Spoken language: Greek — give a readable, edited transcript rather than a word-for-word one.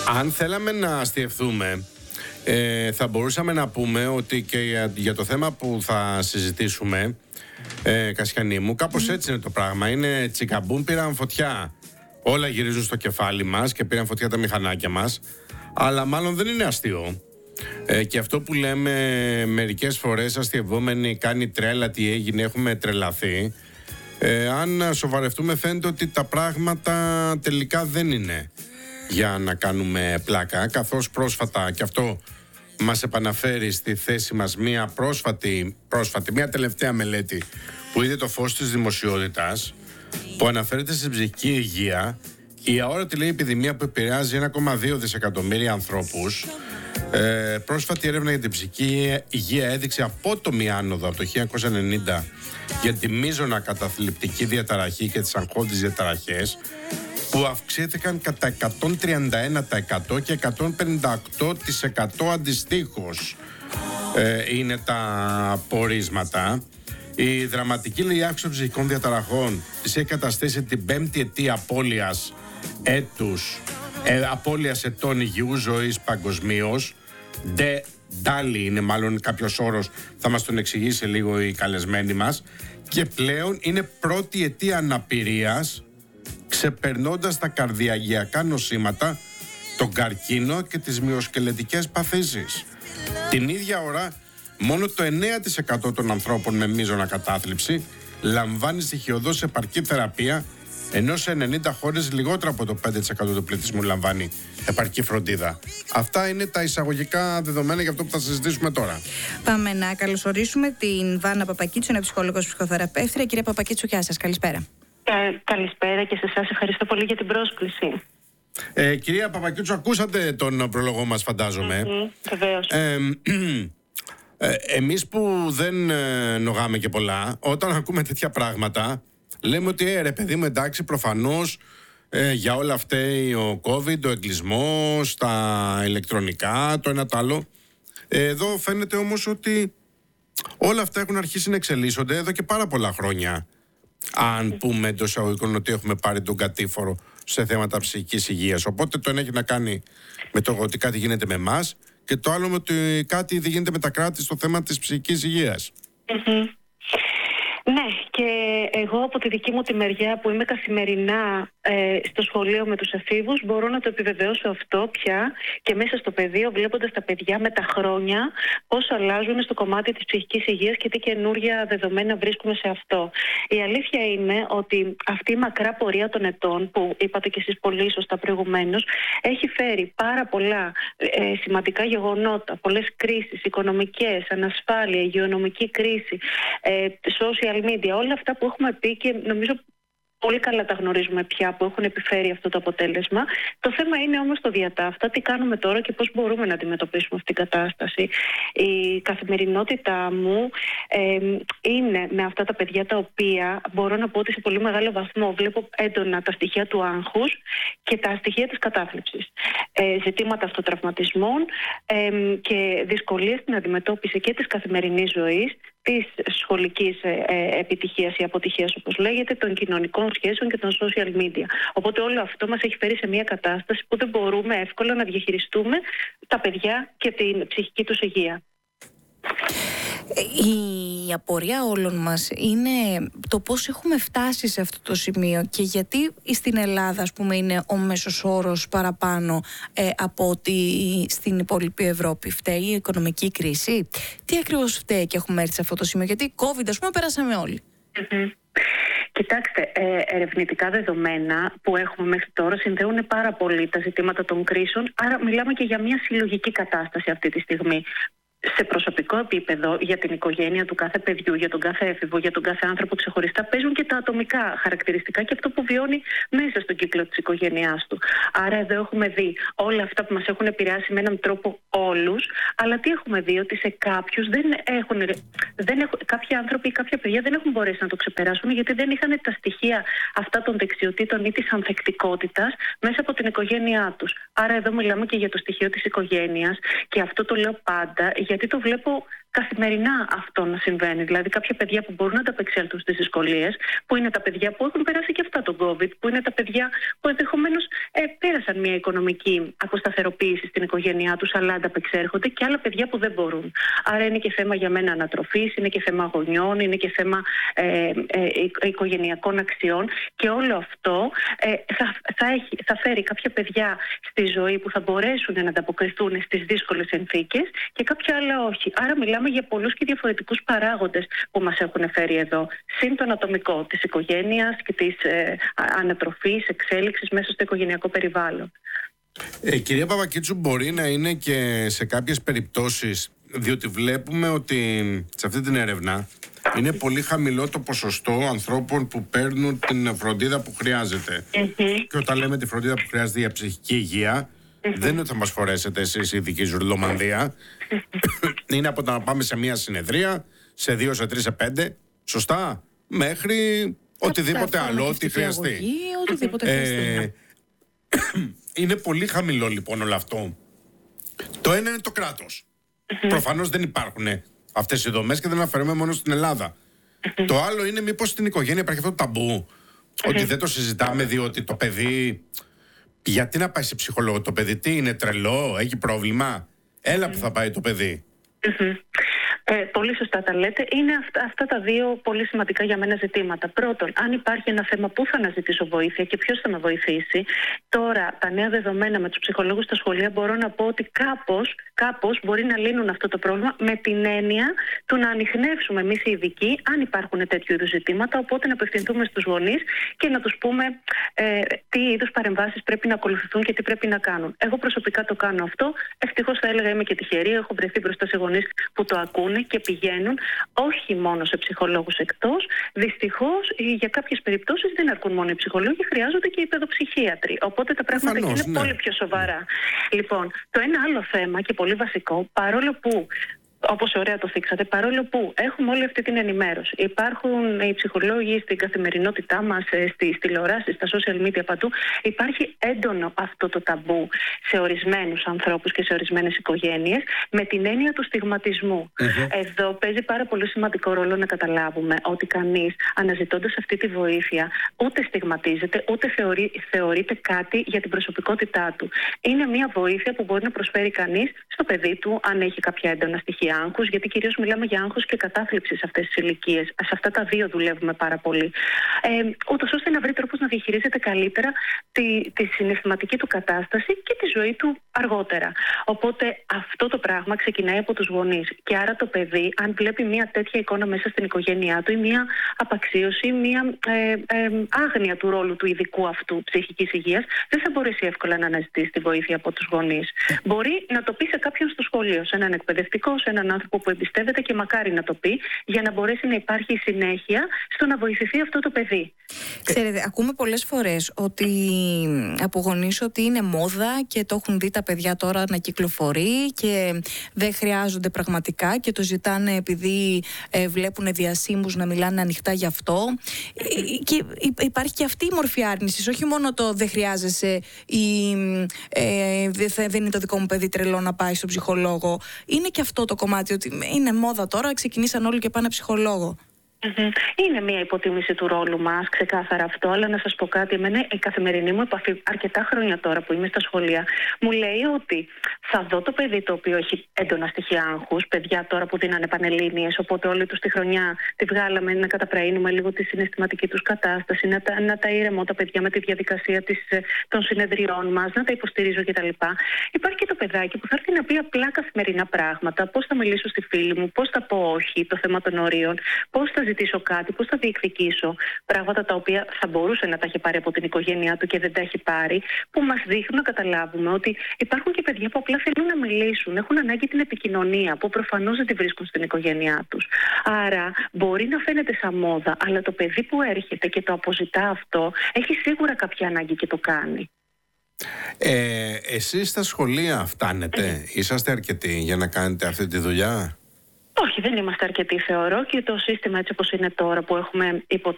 Αν θέλαμε να αστιευθούμε, θα μπορούσαμε να πούμε ότι και για το θέμα που θα συζητήσουμε, Κασιανή μου, κάπως έτσι είναι το πράγμα. Είναι τσικαμπούμ, πήραν φωτιά. Όλα γυρίζουν στο κεφάλι μας και πήραν φωτιά τα μηχανάκια μας. Αλλά μάλλον δεν είναι αστείο. Και αυτό που λέμε μερικές φορές αστειευόμενοι, κάνει τρέλα, τι έγινε, έχουμε τρελαθεί. Αν σοβαρευτούμε, φαίνεται ότι τα πράγματα τελικά δεν είναι για να κάνουμε πλάκα, καθώς πρόσφατα, και αυτό μας επαναφέρει στη θέση μας μια μια τελευταία μελέτη που είδε το φως της δημοσιότητας, που αναφέρεται στην ψυχική υγεία. Η αόρατη, λέει, επιδημία που επηρεάζει 1,2 δισεκατομμύρια ανθρώπους. Πρόσφατη έρευνα για την ψυχική υγεία έδειξε απότομη άνοδο από το 1990 για τη μείζωνα καταθλιπτική διαταραχή και τις αγχώδεις διαταραχές, που αυξήθηκαν κατά 131% και 158% αντιστοίχως. Είναι τα πορίσματα. Η δραματική, λέει, αύξηση των ψυχικών διαταραχών της έχει καταστήσει την 5η αιτία απώλειας ετών υγιούς ζωής παγκοσμίως. Ντάλι είναι μάλλον κάποιος όρος, θα μας τον εξηγήσει λίγο η καλεσμένη μας. Και πλέον είναι πρώτη αιτία αναπηρίας, ξεπερνώντας τα καρδιαγιακά νοσήματα, τον καρκίνο και τις μυοσκελετικές παθήσεις. Την ίδια ώρα, μόνο το 9% των ανθρώπων με μείζωνα κατάθλιψη λαμβάνει στοιχειωδώς επαρκή θεραπεία, ενώ σε 90 χώρες λιγότερο από το 5% του πληθυσμού λαμβάνει επαρκή φροντίδα. Αυτά είναι τα εισαγωγικά δεδομένα για αυτό που θα συζητήσουμε τώρα. Πάμε να καλωσορίσουμε την Βάνα Παπακίτσου, είναι ψυχολόγος ψυχοθεραπεύτρια. Κυρία Παπακίτσου, γεια σας, καλησπέρα. Καλησπέρα και σε εσάς, ευχαριστώ πολύ για την πρόσκληση. Κυρία Παπακίτσου, ακούσατε τον πρόλογο μας, φαντάζομαι. Βεβαίως. Εμείς που δεν νογάμε και πολλά, όταν ακούμε τέτοια πράγματα, λέμε ότι ρε παιδί μου, εντάξει, προφανώς για όλα φταίει ο COVID, ο εγκλισμός, τα ηλεκτρονικά, το ένα το άλλο. Εδώ φαίνεται όμως ότι όλα αυτά έχουν αρχίσει να εξελίσσονται εδώ και πάρα πολλά χρόνια. Αν πούμε εντός εισαγωγικών ότι έχουμε πάρει τον κατήφορο σε θέματα ψυχικής υγείας. Οπότε το ένα έχει να κάνει με το ότι κάτι γίνεται με εμάς, και το άλλο με ότι κάτι δεν γίνεται με τα κράτη στο θέμα της ψυχικής υγείας. Ναι, και εγώ από τη δική μου τη μεριά που είμαι καθημερινά στο σχολείο με τους εφήβους, μπορώ να το επιβεβαιώσω αυτό πια και μέσα στο πεδίο, βλέποντας τα παιδιά με τα χρόνια πώς αλλάζουν στο κομμάτι της ψυχικής υγείας και τι καινούργια δεδομένα βρίσκουμε σε αυτό. Η αλήθεια είναι ότι αυτή η μακρά πορεία των ετών, που είπατε και εσείς πολύ σωστά προηγουμένως, έχει φέρει πάρα πολλά σημαντικά γεγονότα, πολλές κρίσεις, οικονομικές, ανασφάλεια, υγειονομική κρίση, social media, όλα αυτά που έχουμε πει και νομίζω πολύ καλά τα γνωρίζουμε πια, που έχουν επιφέρει αυτό το αποτέλεσμα. Το θέμα είναι όμως το διατάφτα, τι κάνουμε τώρα και πώς μπορούμε να αντιμετωπίσουμε αυτή την κατάσταση. Η καθημερινότητά μου είναι με αυτά τα παιδιά, τα οποία μπορώ να πω ότι σε πολύ μεγάλο βαθμό βλέπω έντονα τα στοιχεία του άγχους και τα στοιχεία της κατάθλιψης. Ζητήματα αυτοτραυματισμών και δυσκολίες στην αντιμετώπιση και της καθημερινής ζωής, της σχολικής επιτυχίας ή αποτυχίας, όπως λέγεται, των κοινωνικών σχέσεων και των social media. Οπότε όλο αυτό μας έχει φέρει σε μια κατάσταση που δεν μπορούμε εύκολα να διαχειριστούμε τα παιδιά και την ψυχική τους υγεία. Η απορία όλων μας είναι το πώς έχουμε φτάσει σε αυτό το σημείο και γιατί στην Ελλάδα, ας πούμε, είναι ο μέσος όρος παραπάνω από ότι στην υπόλοιπη Ευρώπη. Φταίει η οικονομική κρίση? Τι ακριβώς φταίει και έχουμε έρθει σε αυτό το σημείο? Γιατί COVID, ας πούμε, πέρασαμε όλοι. Κοιτάξτε, ερευνητικά δεδομένα που έχουμε μέχρι τώρα συνδέουν πάρα πολύ τα ζητήματα των κρίσεων, άρα μιλάμε και για μια συλλογική κατάσταση αυτή τη στιγμή. Σε προσωπικό επίπεδο, για την οικογένεια του κάθε παιδιού, για τον κάθε έφηβο, για τον κάθε άνθρωπο ξεχωριστά, παίζουν και τα ατομικά χαρακτηριστικά και αυτό που βιώνει μέσα στον κύκλο της οικογένειάς του. Άρα εδώ έχουμε δει όλα αυτά που μας έχουν επηρεάσει με έναν τρόπο όλους, αλλά τι έχουμε δει? Ότι σε κάποιους κάποιοι άνθρωποι ή κάποια παιδιά δεν έχουν μπορέσει να το ξεπεράσουν, γιατί δεν είχαν τα στοιχεία αυτά των δεξιοτήτων ή της ανθεκτικότητας μέσα από την οικογένειά τους. Άρα εδώ μιλάμε και για το στοιχείο της οικογένειας, και αυτό το λέω πάντα, γιατί το βλέπω καθημερινά αυτό να συμβαίνει. Δηλαδή, κάποια παιδιά που μπορούν να ανταπεξέλθουν στις δυσκολίες, που είναι τα παιδιά που έχουν περάσει και αυτά τον COVID, που είναι τα παιδιά που ενδεχομένως πέρασαν μια οικονομική αποσταθεροποίηση στην οικογένειά τους, αλλά ανταπεξέρχονται, και άλλα παιδιά που δεν μπορούν. Άρα είναι και θέμα για μένα ανατροφής, είναι και θέμα γονιών, είναι και θέμα οικογενειακών αξιών, και όλο αυτό θα φέρει κάποια παιδιά στη ζωή που θα μπορέσουν να ανταποκριθούν στις δύσκολες συνθήκες και κάποια άλλα όχι. Άρα μιλάμε για πολλούς και διαφορετικούς παράγοντες που μας έχουν φέρει εδώ. Συν τον ατομικό της οικογένειας και της ανατροφής, εξέλιξης μέσα στο οικογενειακό περιβάλλον. Κυρία Παπακίτσου, μπορεί να είναι και σε κάποιες περιπτώσεις, διότι βλέπουμε ότι σε αυτή την έρευνα είναι πολύ χαμηλό το ποσοστό ανθρώπων που παίρνουν την φροντίδα που χρειάζεται. Και όταν λέμε τη φροντίδα που χρειάζεται για ψυχική υγεία, δεν είναι ότι θα μας φορέσετε εσείς η ειδική ζουρλομανδία. Είναι από το να πάμε σε μια συνεδρία, σε 2, σε 3, σε 5, σωστά, μέχρι οτιδήποτε άλλο, ό,τι χρειαστεί. Είναι πολύ χαμηλό λοιπόν όλο αυτό. Το ένα είναι το κράτος. Προφανώς δεν υπάρχουν αυτές οι δομές και δεν αναφέρομαι μόνο στην Ελλάδα. Το άλλο είναι μήπως στην οικογένεια υπάρχει αυτό το ταμπού, ότι δεν το συζητάμε διότι το παιδί... Γιατί να πάει σε ψυχολόγο το παιδί, τι είναι, τρελό, έχει πρόβλημα? Έλα που θα πάει το παιδί. Πολύ σωστά τα λέτε. Είναι αυτά τα δύο πολύ σημαντικά για μένα ζητήματα. Πρώτον, αν υπάρχει ένα θέμα, πού θα αναζητήσω βοήθεια και ποιος θα με βοηθήσει. Τώρα, τα νέα δεδομένα με τους ψυχολόγους στα σχολεία, μπορώ να πω ότι κάπως μπορεί να λύνουν αυτό το πρόβλημα, με την έννοια του να ανιχνεύσουμε εμείς οι ειδικοί, αν υπάρχουν τέτοιου είδους ζητήματα. Οπότε να απευθυνθούμε στους γονείς και να τους πούμε τι είδους παρεμβάσεις πρέπει να ακολουθηθούν και τι πρέπει να κάνουν. Εγώ προσωπικά το κάνω αυτό. Ευτυχώς θα έλεγα είμαι και τυχερή. Έχω βρεθεί μπροστά σε γονείς που το ακούνε και πηγαίνουν όχι μόνο σε ψυχολόγους εκτός. Δυστυχώς, για κάποιες περιπτώσεις δεν αρκούν μόνο οι ψυχολόγοι, χρειάζονται και οι παιδοψυχίατροι. Οπότε τα πράγματα είναι πολύ πιο σοβαρά. Λοιπόν, το ένα άλλο θέμα και πολύ βασικό, παρόλο που, όπως ωραία το θίξατε, παρόλο που έχουμε όλη αυτή την ενημέρωση, υπάρχουν οι ψυχολόγοι στην καθημερινότητά μας, στις τηλεοράσεις, στα social media, παντού, υπάρχει έντονο αυτό το ταμπού σε ορισμένους ανθρώπους και σε ορισμένες οικογένειες, με την έννοια του στιγματισμού. Εδώ παίζει πάρα πολύ σημαντικό ρόλο να καταλάβουμε ότι κανείς, αναζητώντας αυτή τη βοήθεια, ούτε στιγματίζεται, ούτε θεωρείται κάτι για την προσωπικότητά του. Είναι μια βοήθεια που μπορεί να προσφέρει κανείς στο παιδί του, αν έχει κάποια έντονα στοιχεία άγχους, γιατί κυρίως μιλάμε για άγχος και κατάθλιψη σε αυτές τις ηλικίες. Σε αυτά τα δύο δουλεύουμε πάρα πολύ. Ούτως ώστε να βρει τρόπους να διαχειρίζεται καλύτερα τη συναισθηματική του κατάσταση και τη ζωή του αργότερα. Οπότε αυτό το πράγμα ξεκινάει από τους γονείς. Και άρα το παιδί, αν βλέπει μια τέτοια εικόνα μέσα στην οικογένειά του, ή μια απαξίωση, μια άγνοια του ρόλου του ειδικού αυτού ψυχικής υγείας, δεν θα μπορέσει εύκολα να αναζητήσει τη βοήθεια από τους γονείς. Μπορεί να το πει σε κάποιον στο σχολείο, σε έναν εκπαιδευτικό, σε έναν άνθρωπο που εμπιστεύεται, και μακάρι να το πει, για να μπορέσει να υπάρχει συνέχεια στο να βοηθηθεί αυτό το παιδί. Ξέρετε, ακούμε πολλές φορές ότι από γονείς ότι είναι μόδα και το έχουν δει τα παιδιά τώρα να κυκλοφορεί και δεν χρειάζονται πραγματικά και το ζητάνε επειδή βλέπουν διασύμους να μιλάνε ανοιχτά γι' αυτό. Και υπάρχει και αυτή η μορφή άρνησης, όχι μόνο το δεν χρειάζεσαι ή δεν είναι το δικό μου παιδί τρελό να πάει στον ψυχολόγο. Είναι και αυτό το κομμάτι, ότι είναι μόδα τώρα, ξεκινήσαν όλοι και πάνε ψυχολόγο. Είναι μια υποτίμηση του ρόλου μας, ξεκάθαρα αυτό, αλλά να σας πω κάτι, εμένα η καθημερινή μου επαφή αρκετά χρόνια τώρα που είμαι στα σχολεία μου λέει ότι θα δω το παιδί το οποίο έχει έντονα στοιχεία άγχους, παιδιά τώρα που δίνανε πανελλήνιες, οπότε όλη τους τη χρονιά τη βγάλαμε να καταπραίνουμε λίγο τη συναισθηματική τους κατάσταση, να τα ήρεμω τα παιδιά με τη διαδικασία των συνεδριών μας, να τα υποστηρίζω κτλ. Υπάρχει και το παιδάκι που θα έρθει να πει απλά καθημερινά πράγματα, πώς θα μιλήσω στη φίλη μου, πώς θα πω όχι, το θέμα των ορίων, πώς θα ζητήσω κάτι, πώς θα διεκδικήσω, πράγματα τα οποία θα μπορούσε να τα έχει πάρει από την οικογένειά του και δεν τα έχει πάρει, που μας δείχνουν να καταλάβουμε ότι υπάρχουν και παιδιά που απλά θέλουν να μιλήσουν, έχουν ανάγκη την επικοινωνία, που προφανώς δεν τη βρίσκουν στην οικογένειά τους. Άρα μπορεί να φαίνεται σαν μόδα, αλλά το παιδί που έρχεται και το αποζητά αυτό, έχει σίγουρα κάποια ανάγκη και το κάνει. Εσείς στα σχολεία φτάνετε, είσαστε αρκετοί για να κάνετε αυτή τη δουλειά? Όχι, δεν είμαστε αρκετοί, θεωρώ, και το σύστημα έτσι όπως είναι τώρα, που έχουμε